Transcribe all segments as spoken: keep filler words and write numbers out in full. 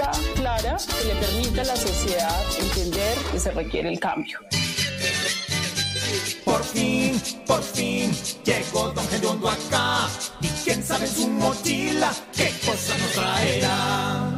clara que le permita a la sociedad entender que se requiere el cambio. Por fin, por fin, llegó Don Gediondo acá. Y quién sabe en su mochila qué cosa nos traerá.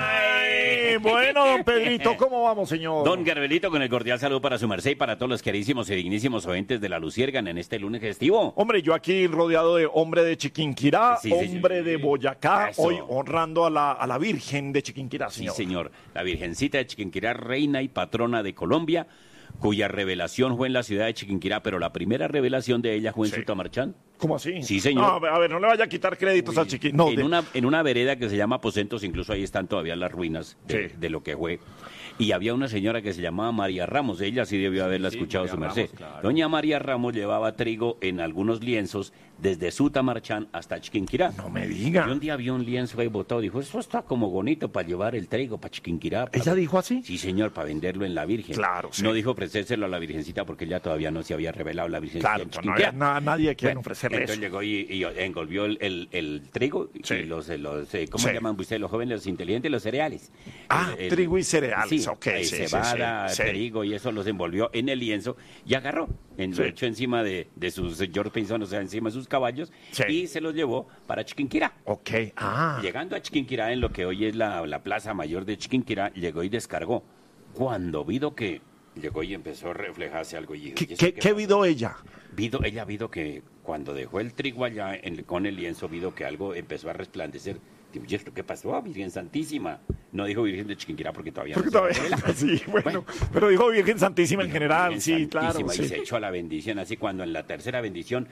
Ay, bueno, don Pedrito, ¿cómo vamos, señor? Don Garbelito, con el cordial saludo para su merced y para todos los queridísimos y dignísimos oyentes de La Luciérgana en este lunes festivo. Hombre, yo aquí rodeado de hombre de Chiquinquirá, Sí, señor. hombre de Boyacá, Eso. hoy honrando a la, a la Virgen de Chiquinquirá, Sí, señor. señor. La Virgencita de Chiquinquirá, reina y patrona de Colombia, cuya revelación fue en la ciudad de Chiquinquirá, pero la primera revelación de ella fue en Sí. Sutamarchán. ¿Cómo así? Sí, señor. No, a ver, a ver, no le vaya a quitar créditos al Chiquín. No, en, de- una, en una vereda que se llama Aposentos, incluso ahí están todavía las ruinas de, Sí. de lo que fue. Y había una señora que se llamaba María Ramos, ella sí debió haberla sí, escuchado María su merced. Ramos, claro. Doña María Ramos llevaba trigo en algunos lienzos desde Sutamarchán hasta Chiquinquirá. no me diga. Y un día vio un lienzo ahí botado, dijo, eso está como bonito para llevar el trigo para Chiquinquirá. para- ¿Ella dijo así? Sí, señor, para venderlo en la Virgen. Claro, sí. No dijo ofrecérselo a la Virgencita porque ella todavía no se había revelado la Virgencita Claro, en no Chiquinquirá. había na- nadie que Bueno, ofrecerle entonces eso. llegó y, y engolvió el, el- el trigo Sí. y los, los eh, ¿cómo Sí. llaman ustedes los jóvenes, los inteligentes, los cereales? Ah, El- el- trigo y cereales, sí, ok, eh, sí, sí, cebada, sí, sí. trigo y eso los envolvió en el lienzo y agarró, en, Sí. lo echó encima de, de sus George Pinson, o sea, encima de sus caballos Sí. y se los llevó para Chiquinquirá. Ok, ah. Llegando a Chiquinquirá, en lo que hoy es la, la plaza mayor de Chiquinquirá, llegó y descargó. Cuando vido que llegó y empezó a reflejarse algo. Y dijo, ¿Qué, ¿y eso qué, qué qué pasó? vido ella? Vido, ella vido que cuando dejó el trigo allá en- con el lienzo, vido que algo empezó a resplandecer. Digo, ¿y esto qué pasó, Virgen Santísima? No dijo Virgen de Chiquinquirá porque todavía Porque no se todavía, revela. sí, bueno, Bueno. pero dijo Virgen Santísima en Dijo, general, Virgen sí, claro. Santísima, Sí. Y se echó a la bendición, así cuando en la tercera bendición,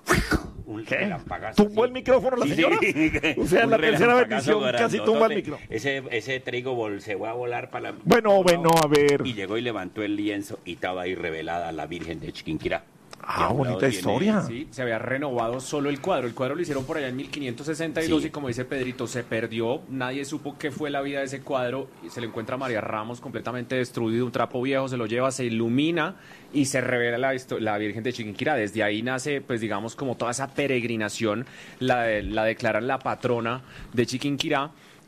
un ¿Qué? relampagazo ¿Tumbó así. el micrófono la Sí, señora? sí. O sea, en Un la tercera relampagazo bendición casi grandotote. tumba el micro. Ese, ese trigo vol- se fue a volar para la... Bueno, bueno, a ver. Y llegó y levantó el lienzo y estaba ahí revelada la Virgen de Chiquinquirá. Y Ah, a un lado bonita tiene- historia. Sí, se había renovado solo el cuadro. El cuadro lo hicieron por allá en mil quinientos sesenta y dos Sí. y como dice Pedrito, se perdió. Nadie supo qué fue la vida de ese cuadro. Y se le encuentra a María Ramos completamente destruido, un trapo viejo, se lo lleva, se ilumina y se revela la, histo- la Virgen de Chiquinquirá. Desde ahí nace, pues digamos, como toda esa peregrinación, la, de- la declaran la patrona de Chiquinquirá.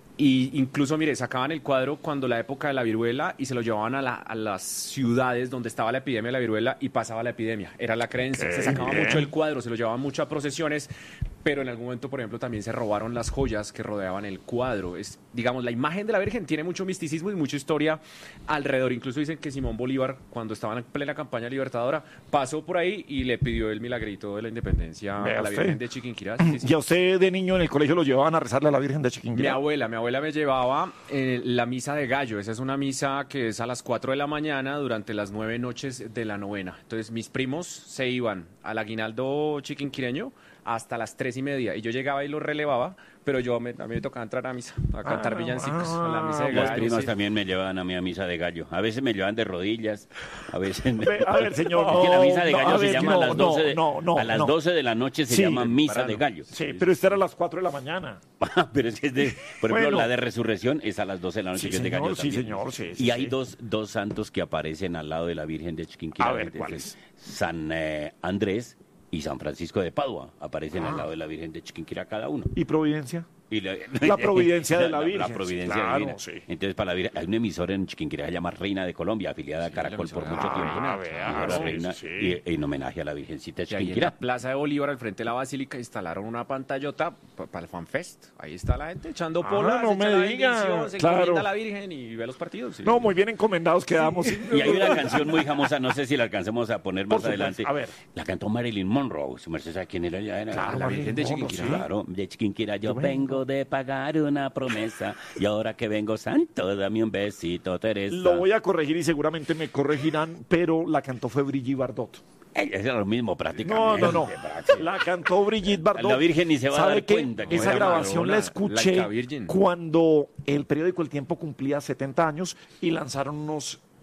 Y incluso, mire, sacaban el cuadro cuando la época de la viruela y se lo llevaban a, la- a las ciudades donde estaba la epidemia de la viruela y pasaba la epidemia. Era la creencia. Ok, Se sacaba bien. mucho el cuadro, se lo llevaban mucho a procesiones, pero en algún momento, por ejemplo, también se robaron las joyas que rodeaban el cuadro. Es, digamos, la imagen de la Virgen tiene mucho misticismo y mucha historia alrededor. Incluso dicen que Simón Bolívar, cuando estaba en plena campaña libertadora, pasó por ahí y le pidió el milagrito de la independencia Vea a la usted. Virgen de Chiquinquirá. Sí, sí. ¿Y a usted de niño en el colegio lo llevaban a rezarle a la Virgen de Mi Chiquinquirá? abuela, mi abuela me llevaba eh, la misa de gallo. Esa es una misa que es a las cuatro de la mañana durante las nueve noches de la novena. Entonces mis primos se iban al aguinaldo chiquinquireño hasta las tres y media y yo llegaba y lo relevaba, pero yo me, a mí me tocaba entrar a misa, a cantar Ah, villancicos, ah, a la misa de Los gallo. primos sí. también me llevaban a mí a misa de gallo. A veces me llevaban de rodillas, a veces me... Ve, a ver, señor, Es que la no, misa de no, gallo a se ver, llama no, a las doce de, no, no, a las no. doce de la noche se Sí, llama misa temprano. de gallo. Sí, pero esta era a las cuatro de la mañana. Pero es que es de, por ejemplo, Bueno. la de resurrección es a las doce de la noche, Sí, que es de señor, gallo sí, también. señor, sí, sí, Y hay sí. dos, dos santos que aparecen al lado de la Virgen de Chiquinquirá. A ver, Entonces, ¿cuáles? San eh, Andrés y San Francisco de Padua aparecen Ah. al lado de la Virgen de Chiquinquirá cada uno. ¿Y Providencia? Y la, La providencia de la Virgen, La providencia claro, divina. sí. Entonces, para la Virgen, hay una emisora en Chiquinquirá que se llama Reina de Colombia, afiliada a Caracol por emisora mucho de tiempo. Reina, vea, Y ahora sí, Reina, sí, sí. y- en homenaje a la Virgencita de Y ahí en la Chiquinquirá. Plaza de Bolívar, al frente de la Basílica, instalaron una pantallota pa- para el FanFest. Ahí está la gente echando Ah, polas, no echa me la diga, bendición, se claro. encomienda a la Virgen y ve los partidos. sí. No, muy bien encomendados quedamos. Y hay una canción muy famosa, no sé si la alcancemos a poner más Por supuesto, adelante. a ver. La cantó Marilyn Monroe. Su merced sabe quién era ella. Era Claro, la Marilyn Virgen de Monroe, Chiquinquirá. sí. Claro, de Chiquinquirá. Yo Yo vengo. vengo de pagar una promesa y ahora que vengo santo, dame un besito, Teresa. Lo voy a corregir y seguramente me corregirán, pero la cantó fue Brigitte Bardot. Ey, es lo mismo No, prácticamente. no, no. La cantó Brigitte Bardot. La Virgen ni se va a ¿Sabe dar qué? cuenta que Esa era grabación la Madonna, escuché Laika Virgin. cuando el periódico El Tiempo cumplía setenta años y lanzaron unos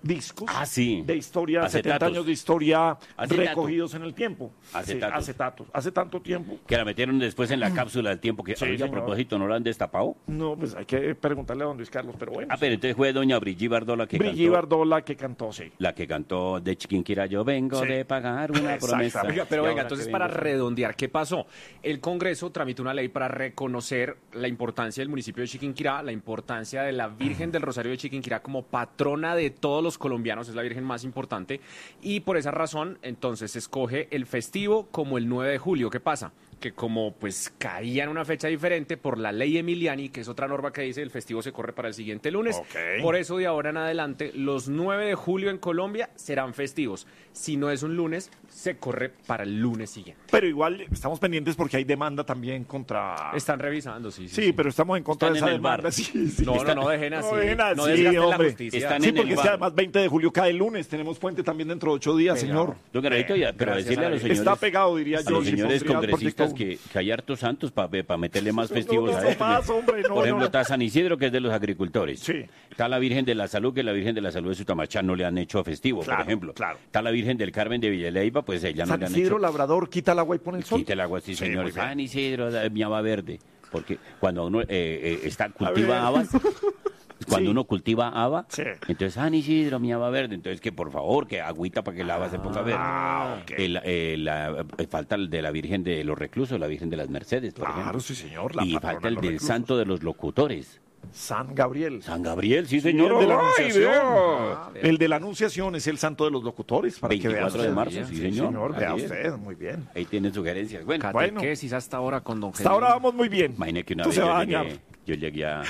discos Ah, sí. de historia, Acetatos. setenta años de historia Acetato. recogidos en el tiempo. Acetatos. Sí, acetatos. Hace tanto tiempo. Que la metieron después en la cápsula del tiempo que, Sí, oye, a señor. propósito, ¿no la han destapado? No, pues hay que preguntarle a don Luis Carlos, pero bueno. Ah, pero entonces fue doña Brigitte Bardot la que Brigitte cantó. Bardot la que cantó, sí. La que cantó de Chiquinquirá, yo vengo Sí. de pagar una Exactamente. promesa. Oiga, pero Y venga, ahora entonces que para vengo- redondear, ¿qué pasó? El Congreso tramitó una ley para reconocer la importancia del municipio de Chiquinquirá, la importancia de la Virgen del Rosario de Chiquinquirá como patrona de todos los colombianos, es la Virgen más importante, y por esa razón, entonces, se escoge el festivo como el nueve de julio. ¿Qué pasa? Que como pues caía en una fecha diferente por la ley Emiliani, que es otra norma que dice el festivo se corre para el siguiente lunes, Ok. por eso de ahora en adelante los nueve de julio en Colombia serán festivos. Si no es un lunes, se corre para el lunes siguiente. Pero igual estamos pendientes porque hay demanda también contra... Están revisando, sí, sí. Sí, sí. pero estamos en contra Están de esa en el bar. demanda. Sí, sí. No, Está- no, no dejen así. No dejen así, no desgasten la hombre. justicia. Están Sí, en porque el es que bar. además veinte de julio cae el lunes, tenemos puente también dentro de ocho días, Pegado. señor. Don Granadito, ya, pero Gracias decirle a a la los Virgen. señores, Está pegado, diría a yo. los si señores pondría el congresistas proyecto- que, que hay hartos santos para meterle más festivos no, a no, esto. más, hombre, no, Por ejemplo, no. está San Isidro, que es de los agricultores. Sí. Está la Virgen de la Salud, que la Virgen de la Salud de Sutamachá no le han hecho festivo, Claro, por ejemplo. claro. Está la Virgen del Carmen de Villaleiva, pues ella no San le han Isidro hecho. Labrador quita el agua y pone el sol. Quita el agua, sí, Sí, señor. muy bien. San Isidro, da- miaba verde. Porque cuando uno eh, eh, está, cultiva ver. habas, cuando Sí. uno cultiva haba, Sí. entonces San Isidro, mi haba verde. Entonces, que por favor, que agüita para que la haba se ponga verde. Ah, ok. El- eh, la- eh, falta el de la Virgen de los Reclusos, la Virgen de las Mercedes, por Claro, ejemplo. sí, señor. La Y patrona falta el de los del reclusos. Santo de los Locutores. San Gabriel. San Gabriel, sí, Sí, señor. el de la ¡Ay, Anunciación. vea! El de la Anunciación es el santo de los locutores. Para que vea veinticuatro de usted. marzo, sí, señor. vea Así es. usted, muy bien. Ahí tiene sugerencias. Bueno, Bueno. Catequesis hasta ahora con don Hasta ahora vamos muy bien. imagine que una Esto vez se va yo a llegué, dañar. yo llegué a,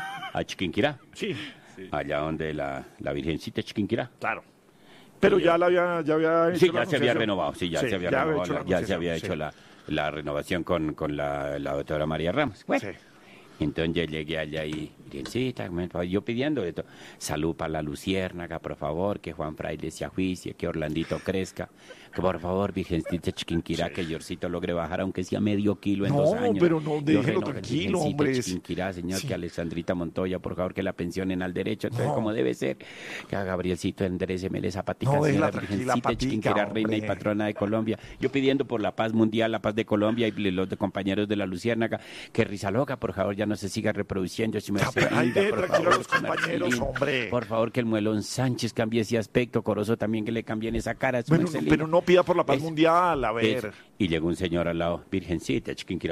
a Chiquinquirá, Sí, allá donde la, la Virgencita Chiquinquirá. claro. Pero ya la había, ya había hecho Sí, la ya se había anunciación. renovado, sí, ya Sí, se había ya había renovado, hecho la la- ya se había anunciación, hecho la, la renovación con, con la, la doctora María Ramos. Bueno, Sí. entonces yo llegué allá y, Virgencita, yo pidiendo esto, salud para la luciérnaga, por favor, que Juan Fraile se ajuicie, que Orlandito crezca, que por favor, Virgencita Chiquinquirá, que Yorcito logre bajar, aunque sea medio kilo en No, dos años. pero no, Yo déjelo reno- tranquilo, Virgencita hombre. Chiquinquirá, señor, Sí. que Alexandrita Montoya, por favor, que la pensionen al derecho, entonces No. como debe ser, que a Gabrielcito endereceme esa patica, No, déjela señora tranquila, Virgencita patica, Chiquinquirá, reina y hombre. patrona de Colombia. Yo pidiendo por la paz mundial, la paz de Colombia y los de compañeros de la Luciérnaga, que Rizaloca, por favor, ya no se siga reproduciendo. Si me Ya, hace pero, ay, linda, de, por tranquilo favor, a los con compañeros, Marcelino. hombre. Por favor, que el Muelón Sánchez cambie ese aspecto, Corozo también que le cambien esa cara. a su Bueno, no, Marcelino. pero no pida por la paz Es- mundial, a ver. es- y llegó un señor al lado, Virgencita Chiquinquirá.